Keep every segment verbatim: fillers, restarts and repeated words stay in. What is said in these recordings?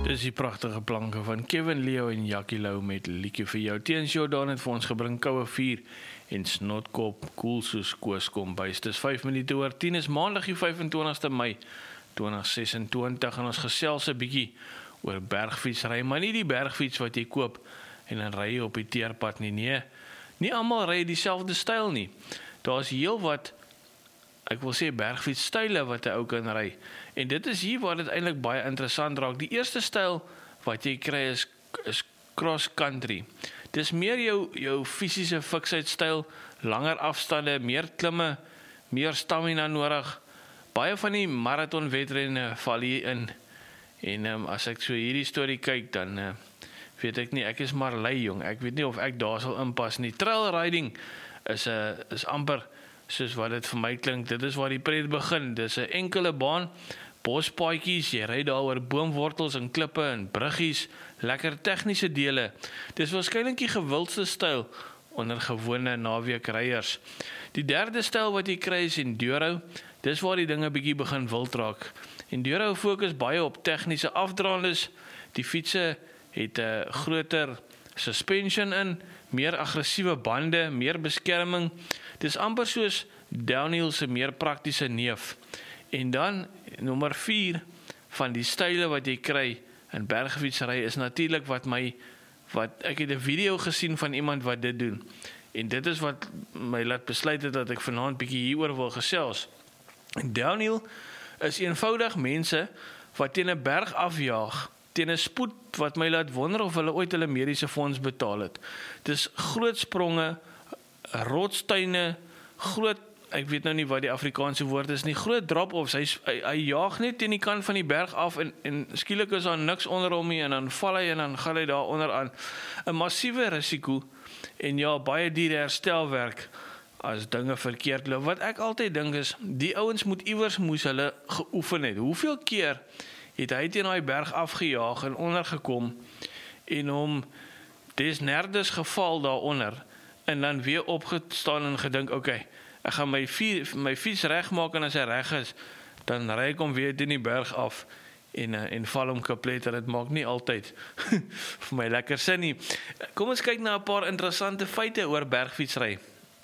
Dis die pragtige planke van Kevin Leo en Jackie Lou met liedjie vir jou. Teens Jordan het vir ons gebring koue vuur en snotkop koel soos koos kombuis. Dis vyf minute oor tien is maandag die vyf-en-twintigste Mei twintig ses-en-twintig en ons gesels 'n bietjie oor bergfietsry, maar nie die bergfiets wat jy koop en dan ry jy op die teerpad nie. Nee, nie almal ry dieselfde styl nie. Daar's heelwat ek wil sê bergfietsstyle wat 'n ou kan ry. En dit is hier waar dit eintlik baie interessant raak. Die eerste styl wat jy kry is is cross country. Dis meer jou jou fisiese fiksheidstyl, langer afstande, meer klimme, meer stamina nodig. Baie van die marathonwedrenne val hier in. En um, as ek so hierdie storie kyk dan uh, weet ek nie, ek is maar lui jong. Ek weet nie of ek daar sal inpas nie. Trail riding is 'n uh, is amper soos wat dit vir my klink, dit is waar die pret begin. Dis 'n enkele baan, bospaadjies, jy ry daar oor boomwortels en klippe en bruggies, lekker tegniese dele. Dis waarskynlik die gewildste styl onder gewone naweekryers. Die derde styl wat jy kry is enduro. Dis waar die dinge bietjie begin wild raak. Enduro fokus baie op tegniese afdraandes. Die fietsse het 'n groter suspension in, meer aggressiewe bande, meer beskerming. Dis amper soos downhill se meer praktiese neef. En dan nommer vier van die style wat jy kry in bergfietsry is natuurlik wat my wat ek het 'n video gesien van iemand wat dit doen. En dit is wat my laat besluit het dat ek vanaand bietjie hieroor wil gesels. Downhill is eenvoudig mense wat teen 'n berg afjaag, teen 'n spoed wat my laat wonder of hulle ooit hulle mediese fonds betaal het. Dis groot spronge, rotstuine, groot, ek weet nou nie wat die Afrikaanse woord is nie, groot drop-offs, hy, hy, hy jaag net teen die kant van die berg af en, en skielik is daar niks onder hom nie en dan val hy en dan gaan hy daar onder aan. 'n Massiewe risiko en ja, baie duur herstelwerk as dinge verkeerd loop. Wat ek altyd dink is, die ouens moet iewers moes hulle geoefen het. Hoeveel keer het hy teen daai berg afgejaag en ondergekom en hom des nerdes geval daaronder en dan weer opgestaan en gedink, okay, ek gaan my, fiets, my fiets regmaak en as hy reg is, dan ry ek hom weer teen die berg af en, en val hom kaplet. Dit maak nie altyd vir my lekker sin nie. Kom ons kyk na 'n paar interessante feite oor bergfietsry.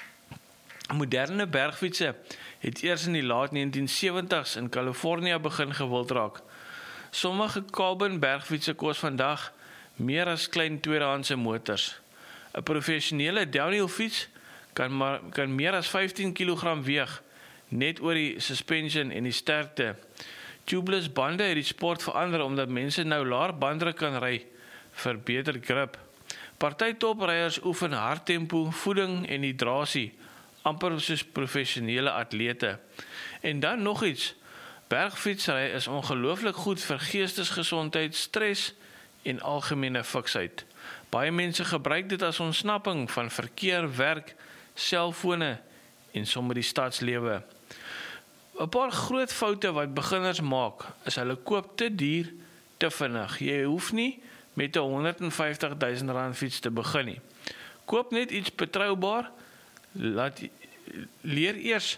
Moderne bergfietsse het eers in die laat negentien sewenties in Kalifornië begin gewild raak. Sommige carbon bergfietsse kos vandag meer as klein tweedehandse motors. 'n Professionele downhill fiets kan, maar, kan meer as vyftien kilogram weeg, net oor die suspension en die sterkte. Tubeless bande het die sport verander, omdat mense nou laer banddruk kan ry vir beter grip. Party topryers oefen hardtempo, voeding en hydrasie, amper soos professionele atlete. En dan nog iets, bergfietsry is ongelooflik goed vir geestesgesondheid, stres en algemene fiksheid. Baie mense gebruik dit as ontsnapping van verkeer, werk, selfone en sommer die stadslewe. 'n Paar groot foute wat beginners maak, is hulle koop te duur, te vinnig. Jy hoef nie met 'n honderd en vyftig duisend rand fiets te begin nie. Koop net iets betroubaar, laat leer eers